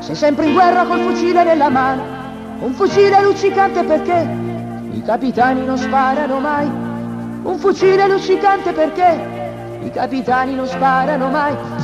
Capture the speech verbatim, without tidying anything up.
sei sempre in guerra col fucile nella mano, un fucile luccicante perché i capitani non sparano mai, un fucile luccicante perché i capitani non sparano mai.